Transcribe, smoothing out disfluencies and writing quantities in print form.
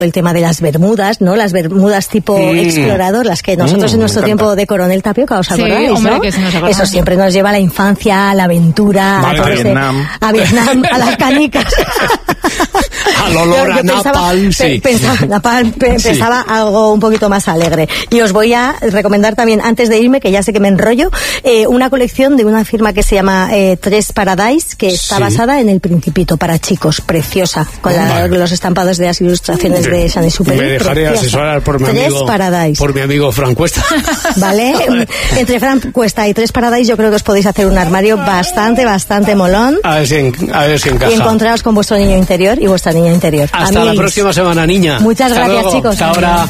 el tema de las bermudas, ¿no? Las bermudas tipo explorador, las que nosotros en nuestro tiempo de Coronel Tapioca, ¿os acordáis? Sí, hombre, ¿no? que sí nos acordamos. Eso siempre nos lleva a la infancia, a la aventura, vale, a Vietnam, a las canicas. Al olor a napalm, sí. Pensaba algo un poquito más alegre. Y os voy a recomendar también, antes de irme, que ya sé que me enrollo, una colección de una firma que se llama Tres Paradise, que está basada en El Principito, para chicos, preciosa, con los estampados de las ilustraciones de Saint-Exupéry. Me dejaré asesorar por mi amigo Fran Cuesta. ¿Vale? Entre Fran Cuesta y Tres Paradise yo creo que os podéis hacer un armario bastante molón. A ver si encaja. Y encontraros con vuestro niño interior y vuestra niña interior. Hasta la próxima semana, niña. Muchas gracias, luego. chicos. Hasta ahora.